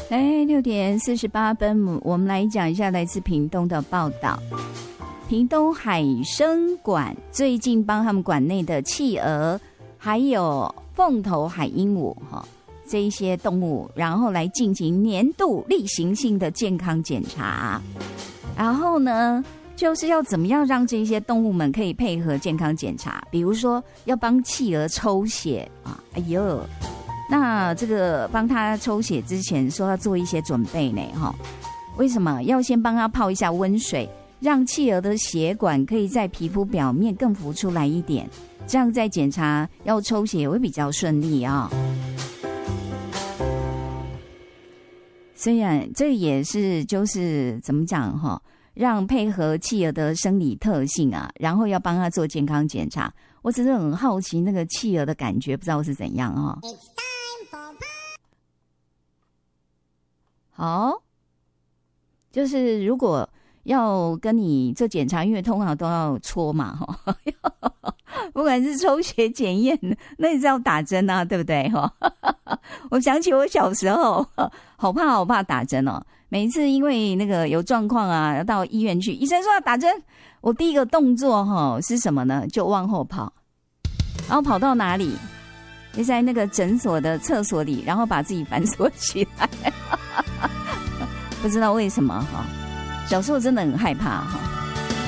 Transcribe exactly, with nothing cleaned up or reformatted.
哎，六点四十八分，我们来讲一下来自屏东的报道。屏东海生馆最近帮他们馆内的企鹅，还有凤头海鹦鹉哈这一些动物，然后来进行年度例行性的健康检查。然后呢，就是要怎么样让这些动物们可以配合健康检查，比如说要帮企鹅抽血啊，哎呦。那这个帮他抽血之前说要做一些准备呢，哈，为什么要先帮他泡一下温水，让企鹅的血管可以在皮肤表面更浮出来一点，这样在检查要抽血也会比较顺利啊。虽然这也是就是怎么讲哈，让配合企鹅的生理特性啊，然后要帮他做健康检查。我只是很好奇那个企鹅的感觉，不知道是怎样哈。好，就是如果要跟你做检查，因为通常都要搓嘛，哈，不管是抽血检验，那也是要打针啊，对不对？哈，我想起我小时候，好怕好怕打针哦。每一次因为那个有状况啊，要到医院去，医生说要打针，我第一个动作哈是什么呢？就往后跑，然后跑到哪里？就在那个诊所的厕所里，然后把自己反锁起来。不知道为什么哈，小时候真的很害怕哈。